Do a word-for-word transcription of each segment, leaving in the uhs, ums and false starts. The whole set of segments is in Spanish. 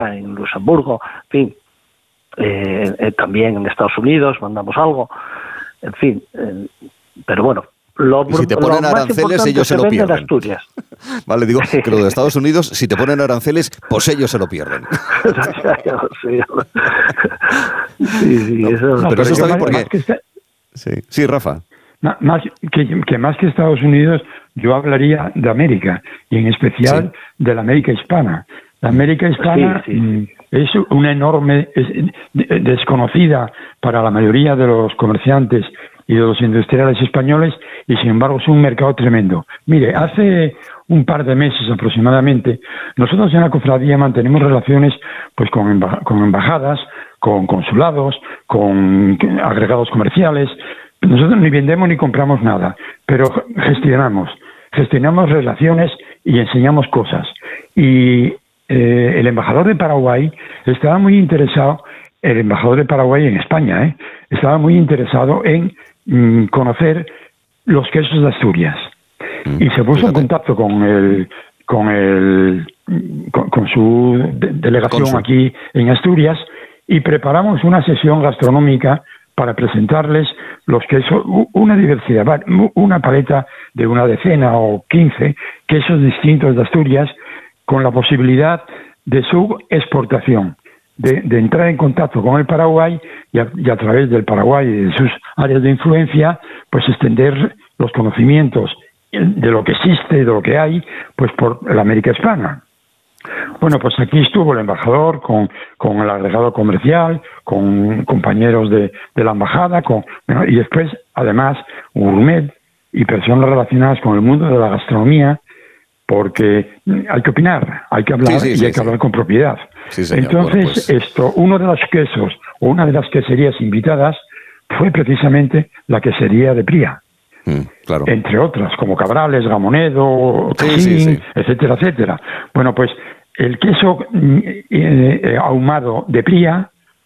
en Luxemburgo, en fin, eh, eh, también en Estados Unidos mandamos algo, en fin, eh, pero bueno. Lo, y si te ponen aranceles, ellos se, se lo pierden. Asturias. Vale, digo que lo de Estados Unidos, si te ponen aranceles, pues ellos se lo pierden. sí, sí, no, eso, no, pero, pero eso está bien porque... Está... Sí, sí, Rafa. Más que, que más que Estados Unidos, yo hablaría de América, y en especial sí. de la América hispana. La América hispana sí, sí, sí. es una enorme, es desconocida para la mayoría de los comerciantes y de los industriales españoles, y sin embargo es un mercado tremendo. Mire, hace un par de meses aproximadamente, nosotros en la cofradía mantenemos relaciones pues con, emba- con embajadas, con consulados, con agregados comerciales. Nosotros ni vendemos ni compramos nada, pero gestionamos, gestionamos relaciones y enseñamos cosas. Y eh, el embajador de Paraguay estaba muy interesado, el embajador de Paraguay en España, ¿eh? estaba muy interesado en mm, conocer los quesos de Asturias. Mm, y se puso fíjate. en contacto con el con el con, con su de- delegación con su... aquí en Asturias, y preparamos una sesión gastronómica para presentarles los quesos, una diversidad, una paleta de una decena o quince quesos distintos de Asturias, con la posibilidad de su exportación, de, de entrar en contacto con el Paraguay y a, y a través del Paraguay y de sus áreas de influencia, pues extender los conocimientos de lo que existe, de lo que hay, pues por la América hispana. Bueno, pues aquí estuvo el embajador con, con el agregado comercial, con compañeros de, de la embajada, con, bueno, y después, además, gourmet y personas relacionadas con el mundo de la gastronomía, porque hay que opinar, hay que hablar sí, sí, y sí, hay que sí. hablar con propiedad. Sí, señor. Entonces, bueno, pues... esto, uno de los quesos, o una de las queserías invitadas, fue precisamente la quesería de Pría. Mm, claro. Entre otras, como Cabrales, Gamonedo, sí, Cajín, sí, sí. etcétera, etcétera. Bueno, pues el queso eh, eh, ahumado de Pría,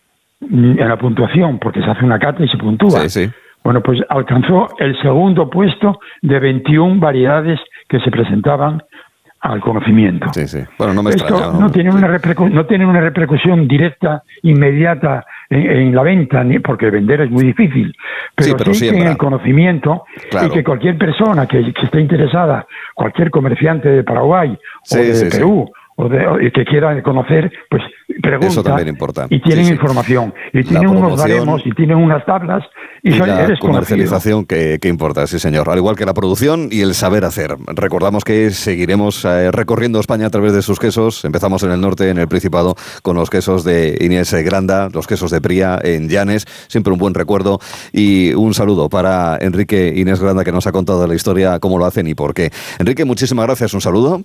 en la puntuación, porque se hace una cata y se puntúa, sí, sí. bueno, pues alcanzó el segundo puesto de veintiuna variedades que se presentaban al conocimiento. Sí, sí. Bueno, no me Esto extraña, no, ¿no? tiene una repercu- no tiene una repercusión directa, inmediata en, en la venta, ni porque vender es muy difícil, pero sí, pero sí en el conocimiento, claro. y que cualquier persona que, que esté interesada, cualquier comerciante de Paraguay sí, o de sí, Perú, sí. o, de, o que quiera conocer, pues pregunta. Eso también importa. Y tienen sí, sí. información, y tienen unos baremos, y tienen unas tablas, y, y son, la eres comercialización que, que importa, sí señor. Al igual que la producción y el saber hacer. Recordamos que seguiremos eh, recorriendo España a través de sus quesos. Empezamos en el norte, en el Principado, con los quesos de Inés Granda, los quesos de Pría en Llanes. Siempre un buen recuerdo y un saludo para Enrique Inés Granda, que nos ha contado la historia, cómo lo hacen y por qué. Enrique, muchísimas gracias. Un saludo.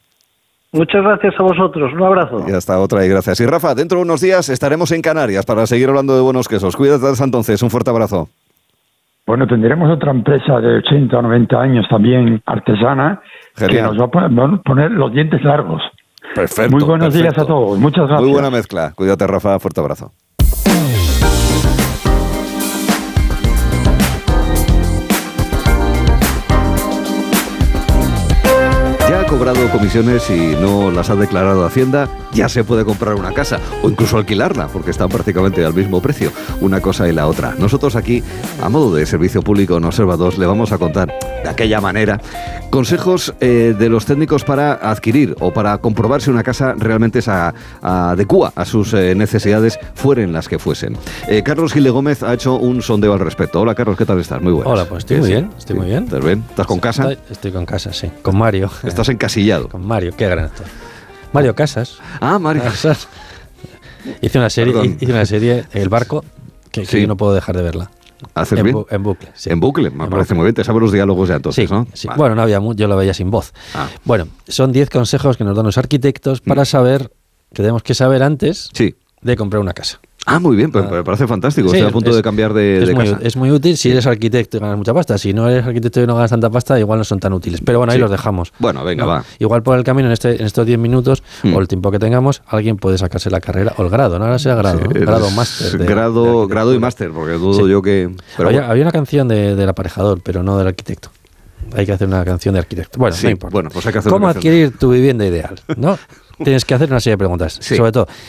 Muchas gracias a vosotros, un abrazo. Y hasta otra, y gracias. Y Rafa, dentro de unos días estaremos en Canarias para seguir hablando de buenos quesos. Cuídate hasta entonces, un fuerte abrazo. Bueno, tendremos otra empresa de ochenta o noventa años también artesana. Genial. Que nos va a poner, poner los dientes largos. Perfecto. Muy buenos perfecto. días a todos, muchas gracias. Muy buena mezcla. Cuídate, Rafa, fuerte abrazo. Ya ha cobrado comisiones y no las ha declarado Hacienda, ya se puede comprar una casa o incluso alquilarla, porque están prácticamente al mismo precio, una cosa y la otra. Nosotros aquí, a modo de servicio público en Observa dos, le vamos a contar de aquella manera consejos eh, de los técnicos para adquirir o para comprobar si una casa realmente se a, a adecua a sus eh, necesidades, fueren las que fuesen. Eh, Carlos Gil de Gómez ha hecho un sondeo al respecto. Hola, Carlos, ¿qué tal estás? Muy buenas. Hola, pues estoy muy sí, bien, estoy sí. muy bien. ¿Estás bien? ¿Estás con casa? Estoy, estoy con casa, sí. Con Mario. Estás encasillado. Con Mario, qué gran actor. Mario Casas. Ah, Mario Casas. Hice una serie, Perdón. hice una serie, El Barco, que, que Sí. yo no puedo dejar de verla. ¿Haces En, bien? bu- en bucle. Sí. En bucle, me En parece bucle. muy bien. Te sabes los diálogos ya entonces, Sí, ¿no? sí. Vale. Bueno, no había mucho, yo lo veía sin voz. Ah. Bueno, son diez consejos que nos dan los arquitectos para Mm. saber, que tenemos que saber antes Sí. de comprar una casa. Ah, muy bien, pues Ah. me parece fantástico. Sí, Estoy a punto es- de cambiar de, es, de muy, casa. es muy útil si eres arquitecto y ganas mucha pasta. Si no eres arquitecto y no ganas tanta pasta, igual no son tan útiles. Pero bueno, ahí Sí. los dejamos. Bueno, venga, ¿no? va. Igual por el camino, en, este, en estos diez minutos, Mm. o el tiempo que tengamos, alguien puede sacarse la carrera o el grado. No, ahora será grado, Sí, ¿no? es grado máster. de- grado, de arquitectura. grado y máster, porque dudo Sí. yo que... Pero había, bueno. había una canción de, del aparejador, pero no del arquitecto. Hay que hacer una canción de arquitecto. Bueno, Sí, no importa. bueno, pues hay que hacer ¿Cómo una canción. adquirir tu vivienda ideal? ¿No? tienes que hacer una serie de preguntas. Sí. Sobre todo,